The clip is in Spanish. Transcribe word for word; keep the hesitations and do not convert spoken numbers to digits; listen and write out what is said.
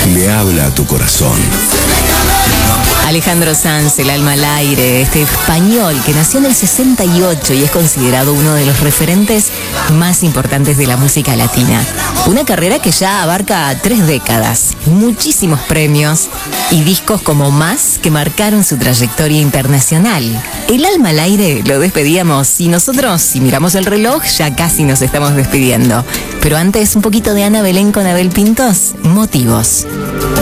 le habla a tu corazón. Alejandro Sanz, el alma al aire, este español que nació en el sesenta y ocho y es considerado uno de los referentes más importantes de la música latina. Una carrera que ya abarca tres décadas, muchísimos premios y discos como Más que marcaron su trayectoria internacional. El alma al aire lo despedíamos y nosotros, si miramos el reloj, ya casi nos estamos despidiendo. Pero antes, un poquito de Ana Belén con Abel Pintos, Motivos.